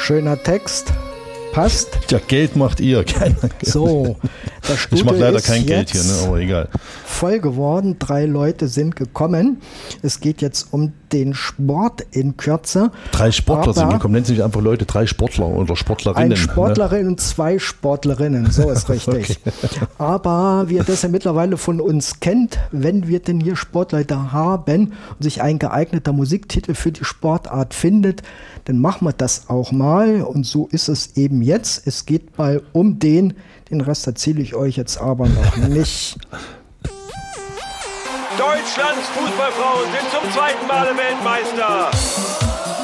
Schöner Text. Passt. Ja, Geld macht ihr. So, das Studio ich mache leider ist kein Geld hier, ne? Aber egal. Voll geworden. 3 Leute sind gekommen. Es geht jetzt um den Sport in Kürze. 3 Sportler sind gekommen. Nennen sich einfach Leute 3 Sportler oder Sportlerinnen. Ein Sportlerin und 2 Sportlerinnen, so ist richtig. Okay. Aber wie ihr das ja mittlerweile von uns kennt, wenn wir denn hier Sportleute haben und sich ein geeigneter Musiktitel für die Sportart findet, dann machen wir das auch mal. Und so ist es eben jetzt. Es geht mal um den Rest erzähle ich euch jetzt aber noch nicht. Deutschlands Fußballfrauen sind zum 2. Male Weltmeister.